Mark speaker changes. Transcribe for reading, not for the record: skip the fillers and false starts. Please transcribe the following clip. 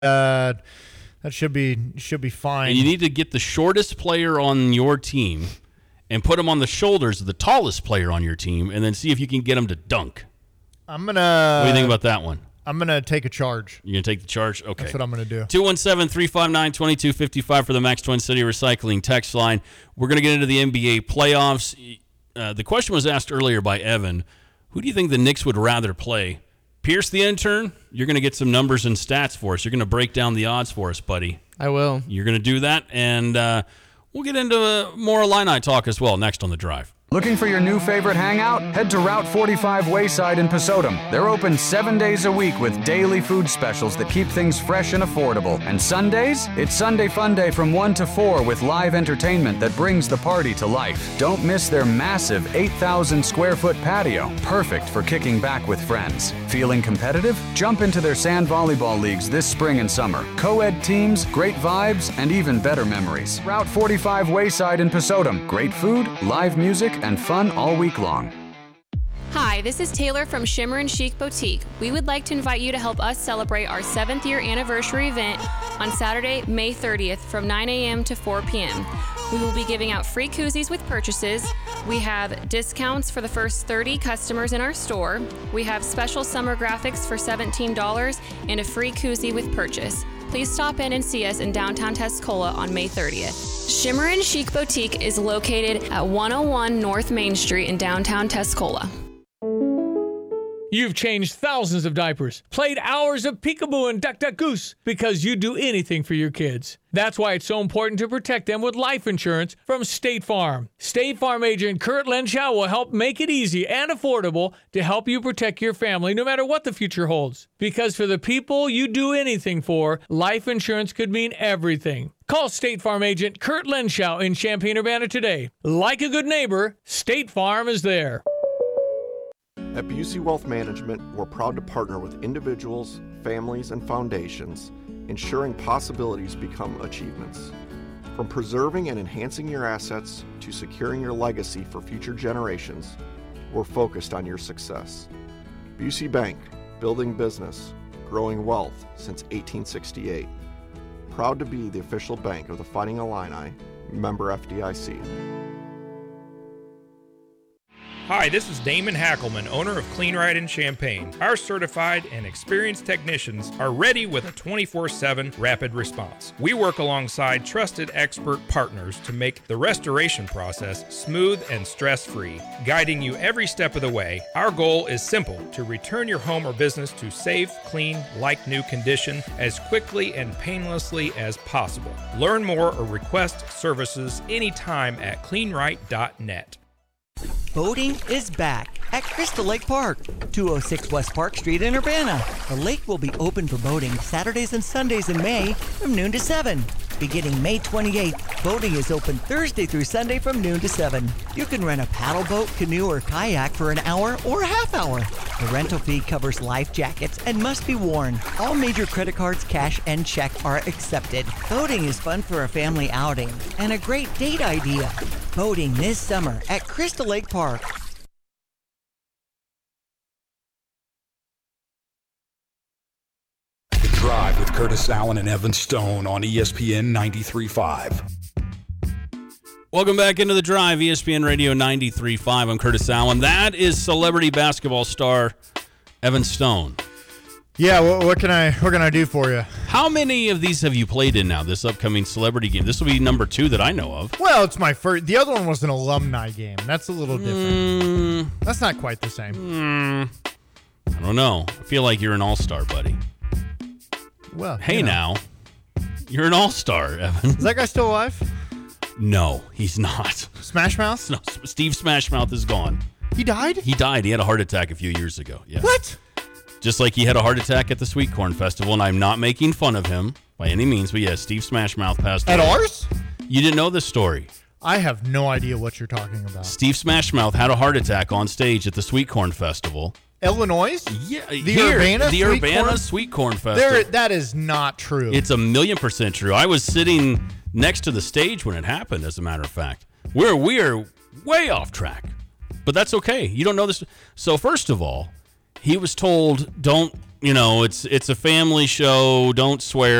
Speaker 1: That should be fine.
Speaker 2: And you need to get the shortest player on your team and put him on the shoulders of the tallest player on your team, and then see if you can get him to dunk. What do you think about that one?
Speaker 1: I'm going to take a charge.
Speaker 2: You're going to take the charge? Okay.
Speaker 1: That's what I'm going to do.
Speaker 2: 217-359-2255 for the Max Twin City Recycling text line. We're going to get into the NBA playoffs. The question was asked earlier by Evan. Who do you think the Knicks would rather play? Pierce the intern, you're going to get some numbers and stats for us. You're going to break down the odds for us, buddy.
Speaker 3: I will.
Speaker 2: You're going to do that, and we'll get into more Illini talk as well next on The Drive.
Speaker 4: Looking for your new favorite hangout? Head to Route 45 Wayside in Pasodum. They're open 7 days a week with daily food specials that keep things fresh and affordable. And Sundays? It's Sunday Fun Day from 1 to 4 with live entertainment that brings the party to life. Don't miss their massive 8,000 square foot patio, perfect for kicking back with friends. Feeling competitive? Jump into their sand volleyball leagues this spring and summer. Co-ed teams, great vibes, and even better memories. Route 45 Wayside in Pasodum. Great food, live music, and fun all week long.
Speaker 5: Hi, this is Taylor from Shimmer and Chic Boutique. We would like to invite you to help us celebrate our 7th year anniversary event on Saturday, May 30th from 9 a.m. to 4 p.m. We will be giving out free koozies with purchases. We have discounts for the first 30 customers in our store. We have special summer graphics for $17 and a free koozie with purchase. Please stop in and see us in downtown Tuscola on May 30th. Shimmer and Chic Boutique is located at 101 North Main Street in downtown Tuscola.
Speaker 6: You've changed thousands of diapers, played hours of peekaboo and duck duck goose because you do anything for your kids. That's why it's so important to protect them with life insurance from State Farm. State Farm agent Kurt Lenschow will help make it easy and affordable to help you protect your family no matter what the future holds. Because for the people you do anything for, life insurance could mean everything. Call State Farm agent Kurt Lenschow in Champaign-Urbana today. Like a good neighbor, State Farm is there.
Speaker 7: At Busey Wealth Management, we're proud to partner with individuals, families, and foundations, ensuring possibilities become achievements. From preserving and enhancing your assets to securing your legacy for future generations, we're focused on your success. Busey Bank, building business, growing wealth since 1868. Proud to be the official bank of the Fighting Illini, member FDIC.
Speaker 8: Hi, this is Damon Hackelman, owner of Clean Ride in Champaign. Our certified and experienced technicians are ready with a 24/7 rapid response. We work alongside trusted expert partners to make the restoration process smooth and stress-free, guiding you every step of the way. Our goal is simple: to return your home or business to safe, clean, like-new condition as quickly and painlessly as possible. Learn more or request services anytime at cleanright.net.
Speaker 9: Boating is back at Crystal Lake Park, 206 West Park Street in Urbana. The lake will be open for boating Saturdays and Sundays in May from noon to 7. Beginning May 28th, boating is open Thursday through Sunday from noon to 7. You can rent a paddle boat, canoe, or kayak for an hour or a half hour. The rental fee covers life jackets and must be worn. All major credit cards, cash, and check are accepted. Boating is fun for a family outing and a great date idea. Boating this summer at Crystal Lake Park.
Speaker 10: Drive with Curtis Allen and Evan Stone on ESPN 93.5.
Speaker 2: Welcome back into The Drive, ESPN Radio 93.5. I'm Curtis Allen. That is celebrity basketball star Evan Stone.
Speaker 1: Yeah, what can I do for you?
Speaker 2: How many of these have you played in now, this upcoming celebrity game? This will be number 2 that I know of.
Speaker 1: Well, it's my first. The other one was an alumni game. That's a little different. That's not quite the same.
Speaker 2: I don't know. I feel like you're an all-star, buddy.
Speaker 1: Well,
Speaker 2: hey, now. You're an all-star, Evan.
Speaker 1: Is that guy still alive?
Speaker 2: No, he's not.
Speaker 1: Smash Mouth?
Speaker 2: No, Steve Smash Mouth is gone.
Speaker 1: He died?
Speaker 2: He died. He had a heart attack a few years ago. Yeah.
Speaker 1: What?
Speaker 2: Just like he had a heart attack at the Sweet Corn Festival, and I'm not making fun of him by any means, but yeah, Steve Smash Mouth passed away.
Speaker 1: At ours?
Speaker 2: You didn't know this story.
Speaker 1: I have no idea what you're talking about.
Speaker 2: Steve Smash Mouth had a heart attack on stage at the Sweet Corn Festival.
Speaker 1: Illinois?
Speaker 2: Yeah,
Speaker 1: the
Speaker 2: Urbana Sweet Corn Festival.
Speaker 1: That is not true.
Speaker 2: It's 1,000,000% true. I was sitting next to the stage when it happened, as a matter of fact. We're way off track, but that's okay. You don't know this. So first of all, he was told, don't it's a family show. Don't swear.